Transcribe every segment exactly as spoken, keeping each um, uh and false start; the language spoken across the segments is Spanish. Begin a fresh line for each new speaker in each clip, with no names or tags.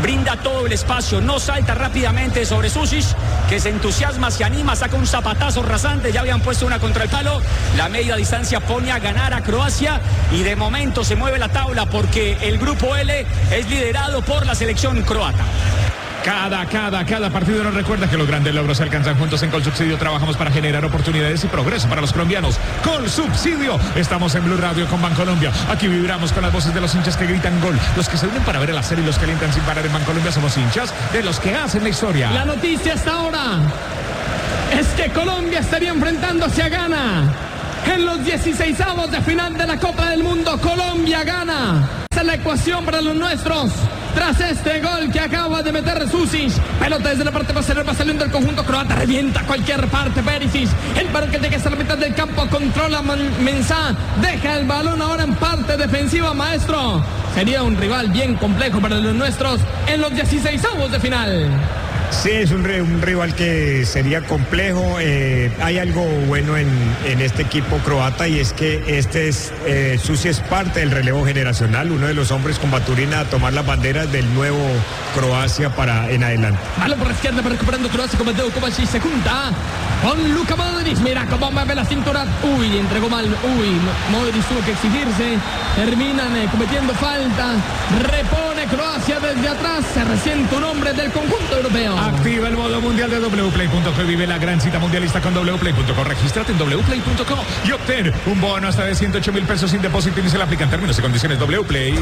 brinda todo el espacio, no salta rápidamente sobre Susic, que se entusiasma, se anima, saca un zapatazo rasante, ya habían puesto una contra el palo, la media distancia pone a ganar a Croacia y de momento se mueve la tabla porque el grupo L es liderado por la selección croata.
Cada, cada, cada partido nos recuerda que los grandes logros se alcanzan juntos. En Colsubsidio trabajamos para generar oportunidades y progreso para los colombianos. Colsubsidio. Estamos en Blue Radio con Bancolombia. Aquí vibramos con las voces de los hinchas que gritan gol, los que se unen para ver el hacer y los que alientan sin parar. En Bancolombia somos hinchas de los que hacen la historia.
La noticia hasta ahora es que Colombia estaría enfrentándose a Ghana en los dieciseisavos de final de la Copa del Mundo. Colombia gana. Esa es la ecuación para los nuestros. Tras este gol que acaba de meter Susic, pelota desde la parte posterior va saliendo el conjunto croata, revienta cualquier parte Perisic, el balón que llega hasta la mitad del campo, controla Mensah, deja el balón ahora en parte defensiva, maestro. Sería un rival bien complejo para los nuestros en los dieciseisavos de final.
Sí, es un, un rival que sería complejo. Eh, hay algo bueno en, en este equipo croata y es que este es, eh, Susi es parte del relevo generacional, uno de los hombres con Baturina a tomar las banderas del nuevo Croacia para en adelante.
Balón por la izquierda, recuperando Croacia con Mateo Kovacic, se junta con Luka Modric, mira cómo mueve la cintura, uy, entregó mal, uy, Modric tuvo que exigirse, terminan eh, cometiendo falta, repone Croacia desde atrás, se resiente un hombre del conjunto europeo.
Activa el modo mundial de w play punto co y vive la gran cita mundialista con w play punto co. Regístrate en w play punto co y obtén un bono hasta de ciento ocho mil pesos sin depósito y se le aplican términos y condiciones. Wplay.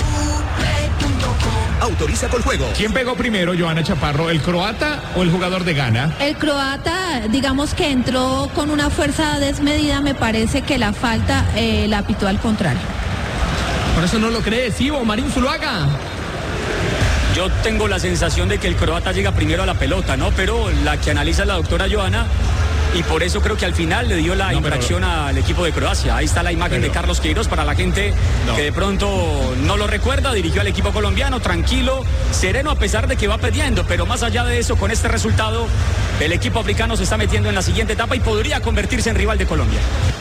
Autoriza con juego.
¿Quién pegó primero, Joana Chaparro, el croata o el jugador de Ghana?
El croata, digamos que entró con una fuerza desmedida, me parece que la falta eh, la pitó al contrario.
Por eso no lo crees, Ivo, Marín Zuluaga.
Yo tengo la sensación de que el croata llega primero a la pelota, ¿no? Pero la que analiza es la doctora Joana y por eso creo que al final le dio la no, infracción pero... al equipo de Croacia. Ahí está la imagen pero... de Carlos Queiroz para la gente no. que de pronto no lo recuerda. Dirigió al equipo colombiano, tranquilo, sereno a pesar de que va perdiendo. Pero más allá de eso, con este resultado, el equipo africano se está metiendo en la siguiente etapa y podría convertirse en rival de Colombia.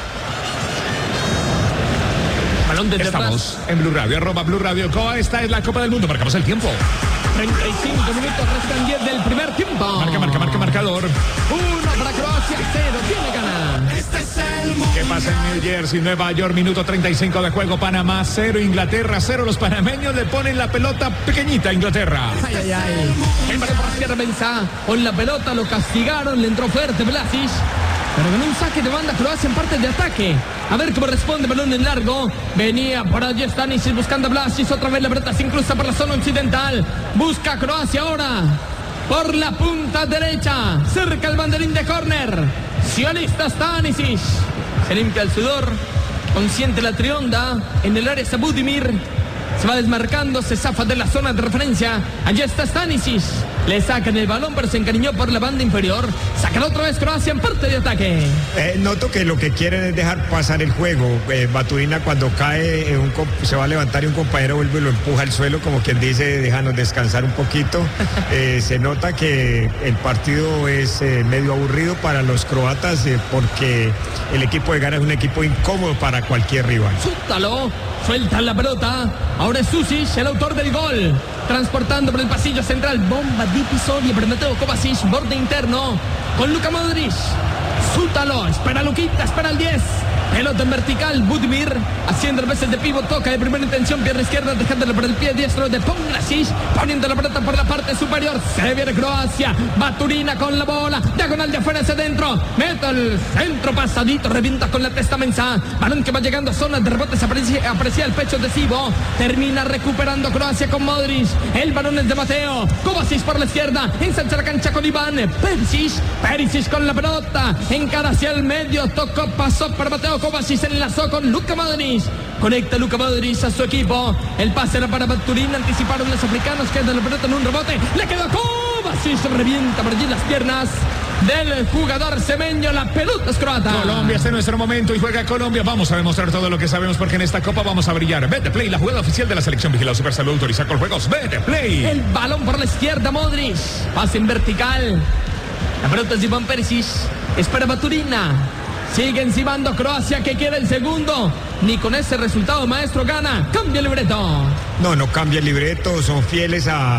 Estamos en Blue Radio, arroba Blue Radio Coa. Esta es la Copa del Mundo. Marcamos el tiempo.
treinta y cinco minutos, restan diez del primer tiempo.
Marca, marca, marca, marcador.
Uno para Croacia, cero, tiene gana.
Este es el mundo.
¿Qué pasa en New Jersey, Nueva York? Minuto treinta y cinco de juego. Panamá cero, Inglaterra cero. Los panameños le ponen la pelota pequeñita a Inglaterra.
Ay, ay, ay. El balón por la izquierda, Mensah. Con la pelota lo castigaron, le entró fuerte Vlasic. Pero con un saque de banda Croacia en parte de ataque. A ver cómo responde, balón en largo. Venía por allí Stanisic buscando a Vlasic. Otra vez la pelota se incrusta por la zona occidental. Busca Croacia ahora por la punta derecha. Cerca el banderín de córner. Sionista Stanisic. Se limpia el sudor. Consciente la trionda. En el área está Budimir. Se va desmarcando, se zafa de la zona de referencia. Allí está Stanisic. Le sacan el balón, pero se encariñó por la banda inferior. Sacan otra vez Croacia en parte de ataque.
Eh, noto que lo que quieren es dejar pasar el juego. Eh, Baturina cuando cae, eh, un se va a levantar y un compañero vuelve y lo empuja al suelo, como quien dice, déjanos descansar un poquito. Eh, se nota que el partido es eh, medio aburrido para los croatas eh, porque el equipo de Ghana es un equipo incómodo para cualquier rival.
Sútalo, suelta la pelota. Ahora es Susic, el autor del gol. Transportando por el pasillo central. Bomba divisoria para Mateo Kovacic. Borde interno con Luka Modric. Sútalo. Espera Luquita. Espera el diez. Pelota en vertical. Budimir haciendo veces de pivot. Toca de primera intención. Pierna izquierda. Dejándolo por el pie diestro de Pongrasic. Poniendo la pelota por la parte superior. Se viene Croacia. Baturina con la bola. Diagonal de afuera hacia adentro. Mete el centro pasadito. Revienta con la testa Mensah. Balón que va llegando a zonas de rebotes. Aprecia, aprecia el pecho de Sibo. Termina recuperando Croacia con Modric. El balón es de Mateo. Kovacic por la izquierda. Ensancha la cancha con Iván. Perisic. Perisic con la pelota. Encara hacia el medio. Tocó, pasó para Mateo Kovacic. Se enlazó con Luka Modric. Conecta Luka Modric a su equipo. El pase era para Baturina. Anticiparon los africanos. Queda la pelota en un rebote. Le quedó Kovacic. Revienta por allí las piernas del jugador semeño. La pelota es croata.
Colombia está en nuestro momento y juega Colombia. Vamos a demostrar todo lo que sabemos porque en esta copa vamos a brillar. Betplay, la jugada oficial de la selección vigilada Super Salud, autoriza con juegos. Betplay.
El balón por la izquierda, Modric. Pase en vertical. La pelota es de Iván Perisic. Espera Baturina. Sigue encimando Croacia que quiere el segundo. Ni con ese resultado, maestro, gana. Cambia el libreto.
No, no cambia el libreto. Son fieles a